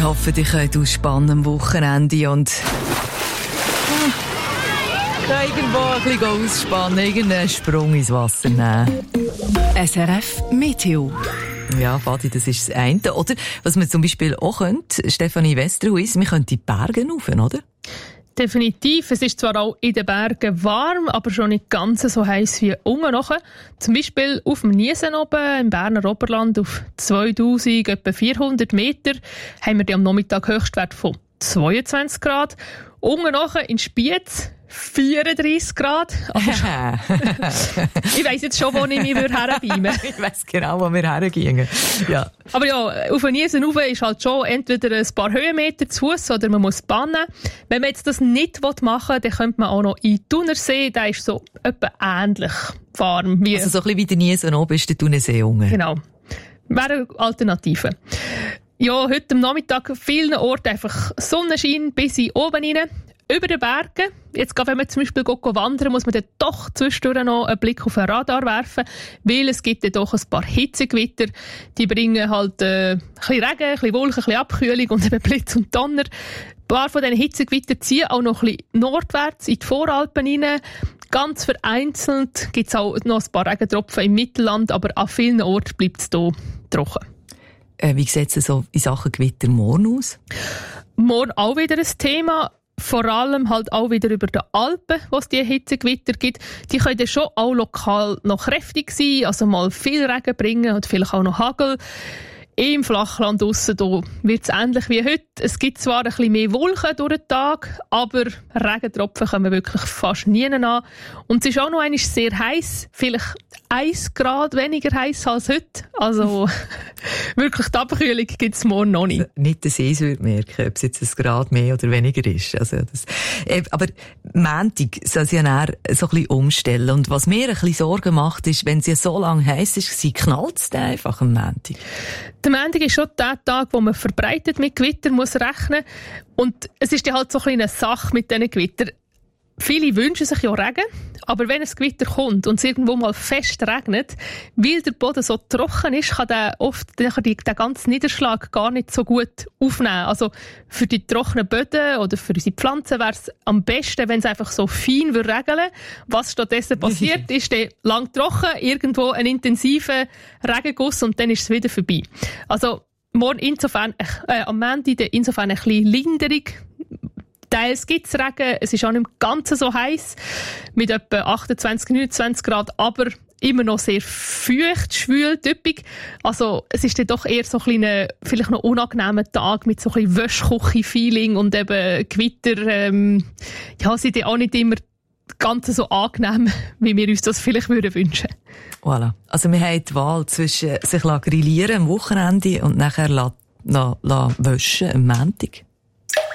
Ich hoffe, ihr könnt ausspannen am Wochenende und irgendwo ein bisschen ausspannen, irgendeinen Sprung ins Wasser nehmen. SRF Meteo. Ja, Fadi, das ist das eine. Oder was man zum Beispiel auch könnte, Stefanie Westerhuis, wir können die Berge rauf, oder? Definitiv. Es ist zwar auch in den Bergen warm, aber schon nicht ganz so heiß wie unten nachher. Zum Beispiel auf dem Niesen oben, im Berner Oberland, auf 2000, etwa 400 Meter, haben wir am Nachmittag Höchstwert von 22 Grad. Unten nachher in Spiez 34 Grad. Ich weiss jetzt schon, wo ich mich herbeamen würde. Ich weiss genau, wo wir hergehen. Ja. Aber ja, auf den Niesen rauf ist halt schon entweder ein paar Höhenmeter zu Fuss oder man muss bannen. Wenn man jetzt das nicht machen will, dann könnte man auch noch in den Thunersee. Der ist so etwa ähnlich warm. Wie also so ein bisschen wie der Niesen oben ist der Thunersee unten. Genau. Wäre eine Alternative. Ja, heute am Nachmittag an vielen Orten einfach Sonnenschein bis in oben rein. Über den Bergen, jetzt wenn man zum Beispiel wandern, muss man dann doch zwischendurch noch einen Blick auf den Radar werfen, weil es gibt dann doch ein paar Hitzegewitter, die bringen halt ein bisschen Regen, ein bisschen Wolken, ein bisschen Abkühlung und eben Blitz und Donner. Ein paar von diesen Hitzegewittern ziehen auch noch ein bisschen nordwärts in die Voralpen rein. Ganz vereinzelt gibt es auch noch ein paar Regentropfen im Mittelland, aber an vielen Orten bleibt es hier trocken. Wie sieht es so in Sachen Gewitter morgen aus? Morgen auch wieder ein Thema. Vor allem halt auch wieder über die Alpen, wo es die Hitzegewitter gibt. Die können schon auch lokal noch kräftig sein, also mal viel Regen bringen und vielleicht auch noch Hagel. Im Flachland draussen wird es ähnlich wie heute. Es gibt zwar ein bisschen mehr Wolken durch den Tag, aber Regentropfen kommen wirklich fast nie an. Und es ist auch noch einmal sehr heiß, vielleicht 1 Grad weniger heiß als heute. Also wirklich die Abkühlung gibt es morgen noch nicht. Nicht, dass ich es würde merken, ob es jetzt 1 Grad mehr oder weniger ist. Also aber Montag soll sie ja dann so ein bisschen umstellen. Und was mir ein bisschen Sorgen macht, ist, wenn sie so lange heiß ist, knallt es dann einfach am Montag. Der Montag ist schon der Tag, wo man verbreitet mit Gewitter muss rechnen. Und es ist ja halt so ein eine Sache mit diesen Gewittern. Viele wünschen sich ja Regen, aber wenn ein Gewitter kommt und es irgendwo mal fest regnet, weil der Boden so trocken ist, kann der oft den ganzen Niederschlag gar nicht so gut aufnehmen. Also für die trockenen Böden oder für unsere Pflanzen wäre es am besten, wenn es einfach so fein regeln würde. Was stattdessen passiert, ist dann lang trocken, irgendwo ein intensiver Regenguss und dann ist es wieder vorbei. Also morgen insofern, am Montag insofern ein bisschen Linderung. Teils gibt es Regen, es ist auch nicht ganz so heiß, mit etwa 28, 29 Grad, aber immer noch sehr feucht, schwül, typisch. Also es ist dann doch eher so ein kleiner, vielleicht noch unangenehmer Tag mit so ein bisschen Wäschküche-Feeling und eben Gewitter, sind dann auch nicht immer ganz so angenehm, wie wir uns das vielleicht würden wünschen. Voilà. Also wir haben die Wahl zwischen sich grillieren am Wochenende und nachher waschen am Montag.